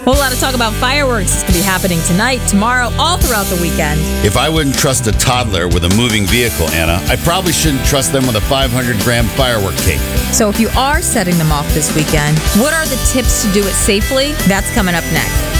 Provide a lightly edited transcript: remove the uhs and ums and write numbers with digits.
A whole lot of talk about fireworks is going to be happening tonight, tomorrow, all throughout the weekend. If I wouldn't trust a toddler with a moving vehicle, Anna, I probably shouldn't trust them with a 500-gram firework cake. So if you are setting them off this weekend, what are the tips to do it safely? That's coming up next.